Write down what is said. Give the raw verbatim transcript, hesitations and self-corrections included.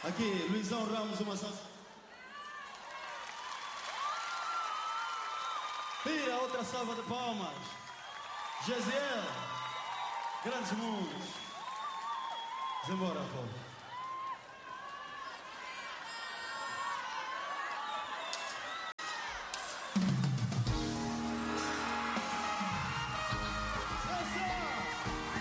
Aqui, Luizão Ramos, uma salva. Pira, outra salva de palmas. Jaziel, grandes mundos. Vamos embora, pô.